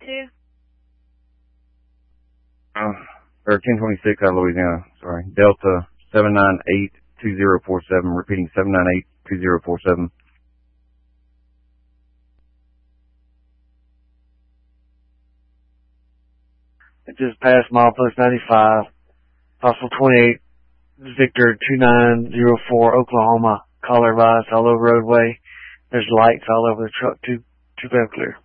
Or 1026 out of Louisiana, sorry. Delta 7982047, repeating 7982047. It just passed milepost 95, possible 28, Victor 2904, Oklahoma. Caller advised, all over roadway. There's lights all over the truck, two clear.